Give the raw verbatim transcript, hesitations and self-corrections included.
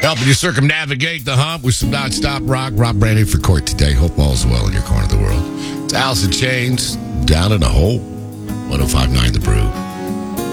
Helping you circumnavigate the hump with some non-stop rock. Rob Brandon for court today. Hope all's well in your corner of the world. It's Alice in Chains, Down in a Hole. one oh five point nine The Brew.